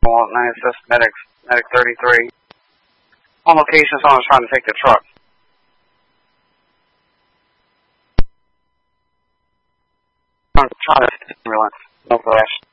9 assist, medic 33. On location, someone's trying to take the truck. I'm trying to take the ambulance. No flash.